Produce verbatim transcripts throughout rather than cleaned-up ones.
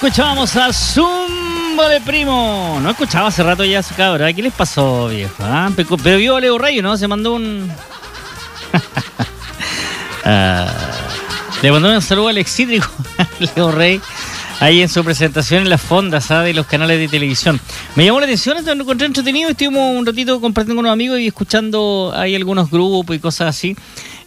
Escuchábamos a Zumba de Primo. No escuchaba hace rato ya su cabra. ¿Qué les pasó, viejo? ¿Ah? Pero vio a Leo Rey, ¿no? Se mandó un... uh, le mandó un saludo al excítrico Leo Rey ahí en su presentación en las fondas, ¿ah? De los canales de televisión. Me llamó la atención, lo encontré entretenido. Estuvimos un ratito compartiendo con unos amigos y escuchando ahí algunos grupos y cosas así.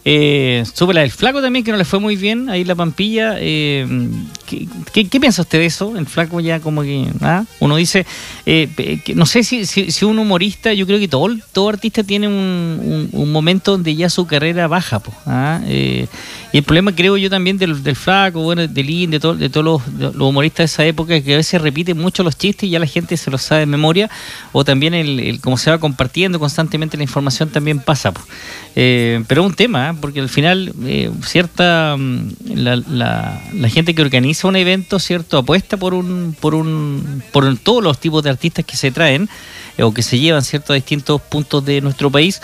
Eh, supe la del Flaco también, que no le fue muy bien ahí en la Pampilla. Eh, ¿qué, qué, ¿Qué piensa usted de eso? El Flaco ya como que... ¿ah? Uno dice... Eh, que, no sé si, si, si un humorista... Yo creo que todo, todo artista tiene un, un, un momento donde ya su carrera baja. Po, ¿ah? eh, y el problema creo yo también del, del Flaco, bueno, del Lin, de, to, de todos los, los humoristas de esa época, es que a veces repiten mucho los chistes y ya la gente se los sabe de memoria. O también el, el como se va compartiendo constantemente la información también pasa. Po. Eh, pero es un tema, ¿eh? Porque al final eh, cierta la, la, la gente que organiza un evento, cierto, apuesta por un por un por todos los tipos de artistas que se traen eh, o que se llevan, cierto, a distintos puntos de nuestro país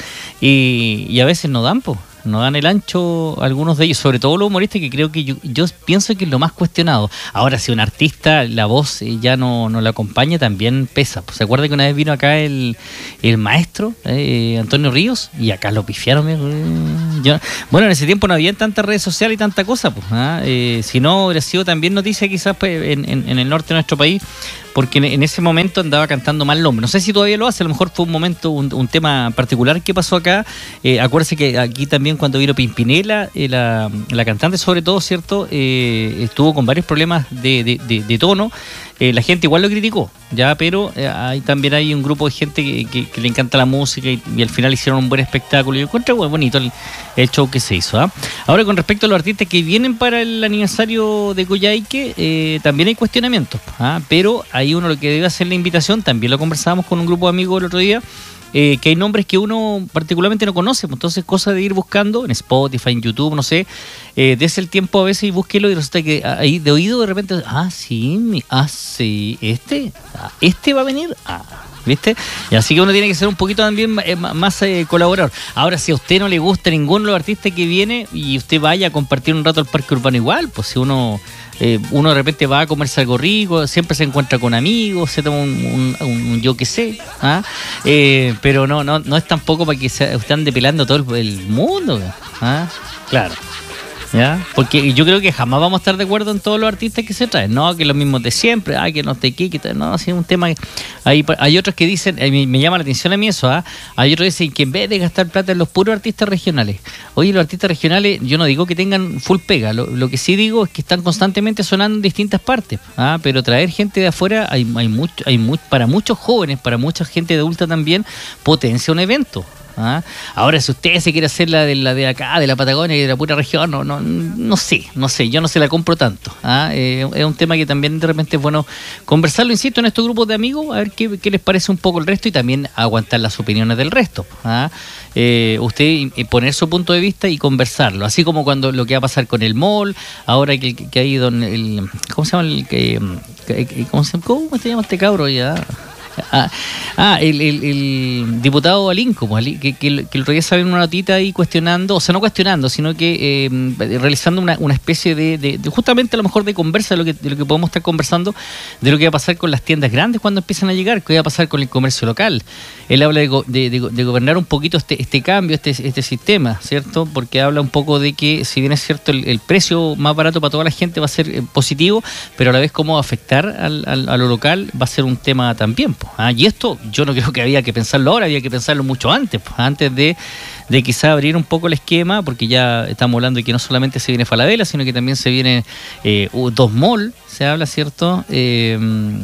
y, y a veces no dan, pues. No dan el ancho algunos de ellos, sobre todo los humoristas, que creo que yo, yo pienso que es lo más cuestionado. Ahora, si un artista, la voz eh, ya no, no la acompaña, también pesa. Pues, ¿se acuerda que una vez vino acá el, el maestro, eh, Antonio Ríos? Y acá lo pifiaron. Eh, yo, bueno, en ese tiempo no había tantas redes sociales y tanta cosa. Pues, ¿ah? eh, si no, hubiera sido también noticia quizás pues, en, en, en el norte de nuestro país, porque en, en ese momento andaba cantando mal el hombre. No sé si todavía lo hace, a lo mejor fue un momento, un, un tema particular que pasó acá. Eh, acuérdese que aquí también cuando vino Pimpinela, eh, la, la cantante sobre todo, ¿cierto? Eh, estuvo con varios problemas de, de, de, de tono. Eh, la gente igual lo criticó, ya, pero eh, hay, también hay un grupo de gente que, que, que le encanta la música y, y al final hicieron un buen espectáculo. Y yo encontré muy bonito el, el show que se hizo. ¿eh? Ahora, con respecto a los artistas que vienen para el aniversario de Coyhaique, eh, también hay cuestionamientos, ¿eh? Pero ahí uno lo que debe hacer la invitación, también lo conversábamos con un grupo de amigos el otro día, Eh, que hay nombres que uno particularmente no conoce, entonces cosa de ir buscando en Spotify, en YouTube, no sé, eh, des el tiempo a veces y búsquelo y resulta que ahí de oído de repente, ah, sí, mi, ah, sí, este, ah, este va a venir, ah, ¿viste? Y así que uno tiene que ser un poquito también eh, más eh, colaborador. Ahora, si a usted no le gusta ninguno de los artistas que viene y usted vaya a compartir un rato al Parque Urbano igual, pues si uno... Eh, uno de repente va a comerse algo rico, siempre se encuentra con amigos, se toma un, un, un, un yo qué sé, ¿ah? eh, pero no, no, no es tampoco para que se estén depilando todo el, el mundo, ¿ah? Claro. ¿Ya? Porque yo creo que jamás vamos a estar de acuerdo en todos los artistas que se traen, no, que los mismos de siempre, ah, que no te que no, así es un tema. Hay, hay otros que dicen, eh, me, me llama la atención a mí eso, ¿ah? Hay otros que dicen que en vez de gastar plata en los puros artistas regionales, oye, los artistas regionales, yo no digo que tengan full pega, lo, lo que sí digo es que están constantemente sonando en distintas partes, ¿ah? Pero traer gente de afuera, hay, hay mucho, hay mucho, para muchos jóvenes, para mucha gente de adulta también, potencia un evento. ¿Ah? Ahora, si usted se quiere hacer la de la de acá, de la Patagonia y de la pura región, no, no, no sé, no sé, yo no se la compro tanto. ¿Ah? Eh, es un tema que también de repente es bueno conversarlo, insisto, en estos grupos de amigos, a ver qué, qué les parece un poco el resto y también aguantar las opiniones del resto. ¿Ah? Eh, usted poner su punto de vista y conversarlo, así como cuando lo que va a pasar con el mall, ahora que, que, que hay don el, ¿cómo se llama el que, que ¿cómo, se, ¿cómo se llama este cabro ya? Ah, ah el, el, el diputado Alinco, que, que, que el otro día salió una notita ahí cuestionando, o sea, no cuestionando, sino que eh, realizando una, una especie de, de, de, justamente a lo mejor de conversa de lo, que, de lo que podemos estar conversando, de lo que va a pasar con las tiendas grandes cuando empiezan a llegar, qué va a pasar con el comercio local. Él habla de, de, de, de gobernar un poquito este, este cambio, este, este sistema, ¿cierto? Porque habla un poco de que, si bien es cierto, el, el precio más barato para toda la gente va a ser eh, positivo, pero a la vez cómo va a afectar al, al, a lo local va a ser un tema también. Ah, y esto yo no creo que había que pensarlo ahora, había que pensarlo mucho antes, pues, antes de, de quizá abrir un poco el esquema, porque ya estamos hablando de que no solamente se viene Falabella, sino que también se viene eh, dos malls, se habla, ¿cierto? Eh,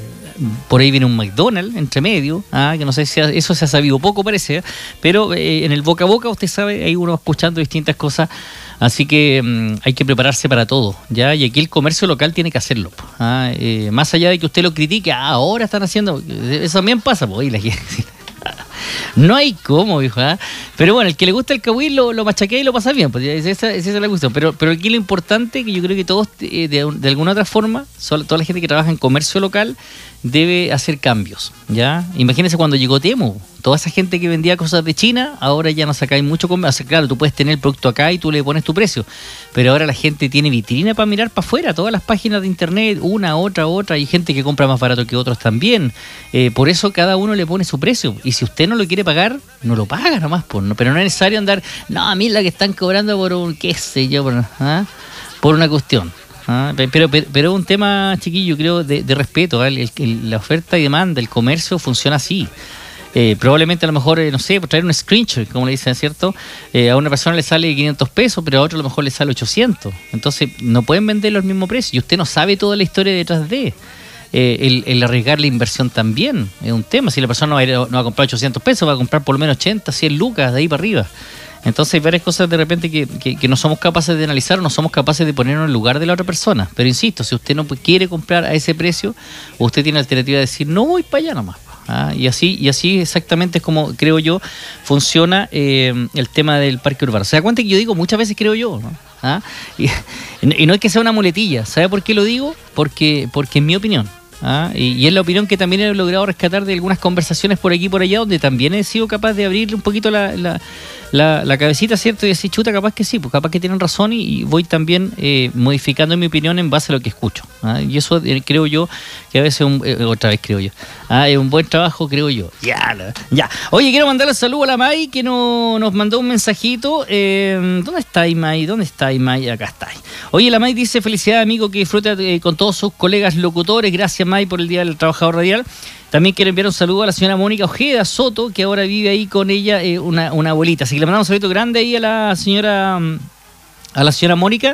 por ahí viene un McDonald's entre medio, ah, que no sé si eso se ha sabido poco, parece, pero eh, en el boca a boca, usted sabe, hay uno escuchando distintas cosas. Así que um, hay que prepararse para todo, ¿ya? Y aquí el comercio local tiene que hacerlo. ¿Ah? Eh, más allá de que usted lo critique, ah, ahora están haciendo... Eso también pasa, pues. La gente... No hay cómo, hijo. ¿Ah? Pero bueno, el que le gusta el cahuil lo, lo machaquea y lo pasa bien. Pues esa, esa es la cuestión. Pero, pero aquí lo importante, que yo creo que todos, eh, de, de alguna otra forma, toda la gente que trabaja en comercio local, debe hacer cambios, ¿ya? Imagínense cuando llegó Temu, toda esa gente que vendía cosas de China, ahora ya no sacáis mucho comercio. O sea, claro, tú puedes tener el producto acá y tú le pones tu precio, pero ahora la gente tiene vitrina para mirar para afuera, todas las páginas de internet, una, otra, otra, hay gente que compra más barato que otros también, eh, por eso cada uno le pone su precio, y si usted no lo quiere pagar, no lo paga nomás, pues, no, pero no es necesario andar, no, a mí la que están cobrando por un, qué sé yo, por, ¿ah? por una cuestión. Ah, pero, pero, pero es un tema, chiquillo, creo, de, de respeto. ¿eh? El, el, la oferta y demanda, el comercio funciona así. Eh, probablemente a lo mejor, eh, no sé, por traer un screenshot, como le dicen, ¿cierto? Eh, a una persona le sale quinientos pesos, pero a otro a lo mejor le sale ochocientos. Entonces, no pueden venderlo al mismo precio. Y usted no sabe toda la historia detrás de. Eh, el, el arriesgar la inversión también es un tema. Si la persona no va, a ir, no va a comprar ochocientos pesos, va a comprar por lo menos ochenta, cien lucas, de ahí para arriba. Entonces hay varias cosas de repente que, que, que no somos capaces de analizar, no somos capaces de ponernos en el lugar de la otra persona. Pero insisto, si usted no quiere comprar a ese precio, usted tiene la alternativa de decir, no voy para allá nomás. ¿Ah? Y así y así exactamente es como, creo yo, funciona eh, el tema del parque urbano. ¿Se da cuenta que yo digo muchas veces creo yo, ¿no? ¿Ah? Y, y no es que sea una muletilla. ¿Sabe por qué lo digo? Porque, porque en mi opinión. ¿Ah? Y, y es la opinión que también he logrado rescatar de algunas conversaciones por aquí y por allá, donde también he sido capaz de abrirle un poquito la, la, la, la cabecita, ¿cierto? Y decir, chuta, capaz que sí, pues capaz que tienen razón, y, y voy también eh, modificando mi opinión en base a lo que escucho. ¿Ah? Y eso eh, creo yo que a veces, un, eh, otra vez creo yo, ¿ah? es un buen trabajo, creo yo. Ya, ya. Oye, quiero mandarle saludo a la May, que no, nos mandó un mensajito. Eh, ¿Dónde está May? ¿Dónde está May? Acá está. Oye, la May dice, felicidades, amigo, que disfruta eh, con todos sus colegas locutores. Gracias, May, por el Día del Trabajador Radial. También quiero enviar un saludo a la señora Mónica Ojeda Soto, que ahora vive ahí con ella eh, una, una abuelita. Así que le mandamos un saludo grande ahí a la señora a la señora Mónica.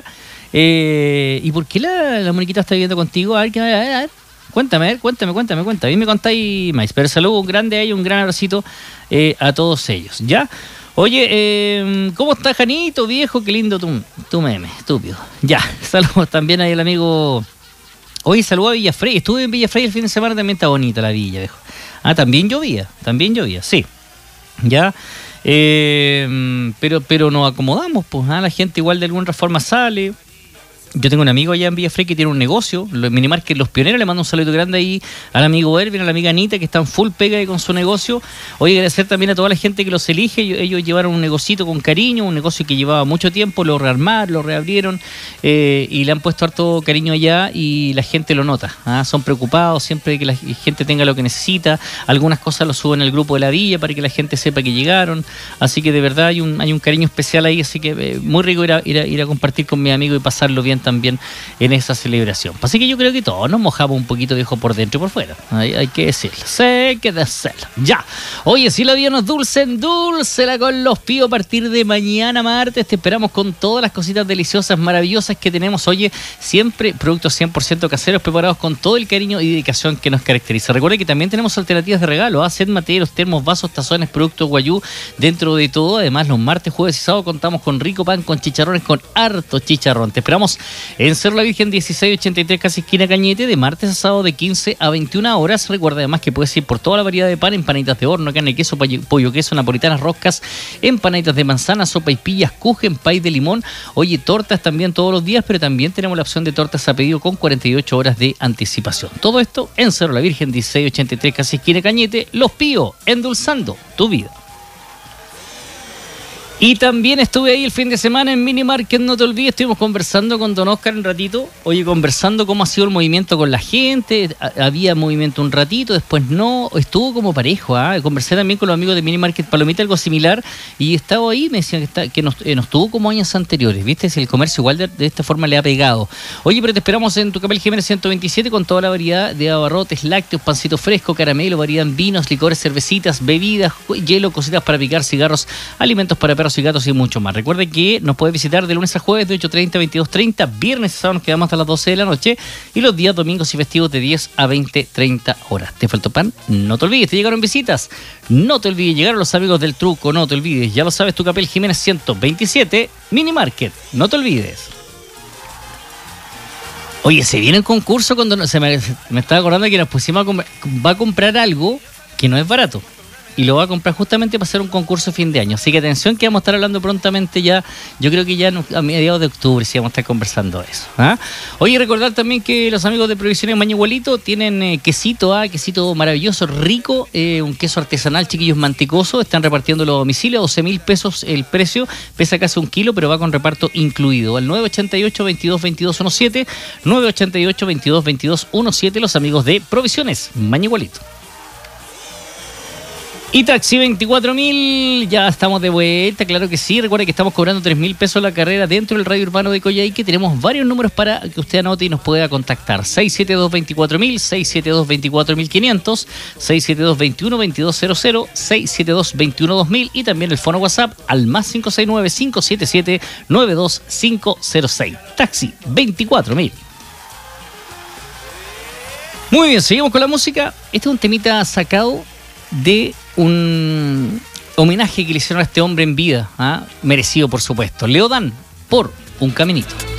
Eh, ¿Y por qué la, la Moniquita está viviendo contigo? A ver, a ver, a ver. Cuéntame, a ver, cuéntame, cuéntame, cuéntame. A mí me contáis más. Pero saludo un grande ahí, un gran abracito eh, a todos ellos. ¿Ya? Oye, eh, ¿cómo estás, Janito, viejo? Qué lindo tu, tu meme, estúpido. Ya, saludos también ahí al amigo... Oye, saludo a Villafrey. Estuve en Villafrey el fin de semana, también está bonita la villa, viejo. Ah, también llovía, también llovía, sí. Ya, eh, pero pero nos acomodamos, pues. ¿Ah? La gente igual de alguna forma sale. Yo tengo un amigo allá en Villafrey que tiene un negocio, los Minimarket Los Pioneros. Le mando un saludo grande ahí al amigo Erwin, a la amiga Anita, que están full pega ahí con su negocio. Oye, agradecer también a toda la gente que los elige. Ellos llevaron un negocito con cariño, un negocio que llevaba mucho tiempo, lo rearmaron, lo reabrieron eh, y le han puesto harto cariño allá, y la gente lo nota. ¿Ah? Son preocupados siempre que la gente tenga lo que necesita. Algunas cosas lo suben al grupo de la villa para que la gente sepa que llegaron. Así que de verdad hay un, hay un cariño especial ahí. Así que eh, muy rico ir a, ir, a, ir a compartir con mi amigo y pasarlo bien también en esa celebración. Así que yo creo que todos nos mojamos un poquito, viejo, por dentro y por fuera. Hay, hay que decirlo, sé que decirlo. Ya. Oye, si la vida nos dulce, endúlcela con Los Píos a partir de mañana martes. Te esperamos con todas las cositas deliciosas, maravillosas que tenemos. Oye, siempre productos cien por ciento caseros, preparados con todo el cariño y dedicación que nos caracteriza. Recuerda que también tenemos alternativas de regalo, ¿ah? Set materos, termos, vasos, tazones, productos guayú, dentro de todo. Además, los martes, jueves y sábado contamos con rico pan, con chicharrones, con harto chicharrón. Te esperamos en Cerro La Virgen dieciséis ochenta y tres, casi esquina Cañete, de martes a sábado de quince a veintiuna horas. Recuerda además que puedes ir por toda la variedad de pan, empanaditas de horno, carne, queso, pollo, queso, napolitanas, roscas, empanaditas de manzana, sopa y pillas, kuchen, pay de limón. Oye, tortas también todos los días, pero también tenemos la opción de tortas a pedido con cuarenta y ocho horas de anticipación. Todo esto en Cerro La Virgen dieciséis ochenta y tres, casi esquina Cañete. Los Píos, endulzando tu vida. Y también estuve ahí el fin de semana en Minimarket, no te olvides, estuvimos conversando con don Oscar un ratito, oye, conversando cómo ha sido el movimiento con la gente, había movimiento un ratito, después no, estuvo como parejo, ¿eh? Conversé también con los amigos de Minimarket Palomita, algo similar, y estaba ahí, me decían que, está, que nos, eh, nos tuvo como años anteriores, ¿viste? Si el comercio igual de, de esta forma le ha pegado. Oye, pero te esperamos en Tucapel Jiménez ciento veintisiete con toda la variedad de abarrotes, lácteos, pancito fresco, caramelo, variedad en vinos, licores, cervecitas, bebidas, hielo, cositas para picar, cigarros, alimentos para perros y gatos y mucho más. Recuerde que nos puede visitar de lunes a jueves de ocho treinta a veintidós treinta, viernes y sábado nos quedamos hasta las doce de la noche, y los días domingos y festivos de diez a veinte treinta horas. ¿Te faltó pan? No te olvides. ¿Te llegaron visitas? No te olvides. Llegaron los amigos del truco, no te olvides. Ya lo sabes, Tucapel Jiménez ciento veintisiete, Minimarket, no te olvides. Oye, se viene el concurso cuando no, se me, me estaba acordando que nos pusimos a comprar, va a comprar algo que no es barato. y lo va a comprar justamente para hacer un concurso de fin de año. Así que atención, que vamos a estar hablando prontamente ya, yo creo que ya a mediados de octubre sí vamos a estar conversando de eso. ¿Ah? Oye, recordar también que los amigos de Provisiones Mañigualito tienen eh, quesito, ah, quesito maravilloso, rico, eh, un queso artesanal, chiquillos, mantecoso, están repartiendo los domicilios, doce mil pesos el precio, pesa casi un kilo, pero va con reparto incluido. Al nueve ochenta y ocho, veintidós, veintidós, diecisiete, nueve ochenta y ocho, veintidós, veintidós, diecisiete, los amigos de Provisiones Mañigualito. Y Taxi veinticuatro mil, ya estamos de vuelta, claro que sí. Recuerda que estamos cobrando tres mil pesos la carrera dentro del radio urbano de Coyhaique. Tenemos varios números para que usted anote y nos pueda contactar. seis siete dos, veinticuatro mil, seis siete dos, veinticuatro mil quinientos, seis siete dos, veintiuno, veintidós cero cero, seis siete dos, veintiuno, dos mil y también el fono WhatsApp al más cinco seis nueve, cinco siete siete, nueve dos cinco cero seis. Taxi veinticuatro mil. Muy bien, seguimos con la música. Este es un temita sacado de un homenaje que le hicieron a este hombre en vida, ¿ah? Merecido por supuesto. Leodan, por Un Caminito.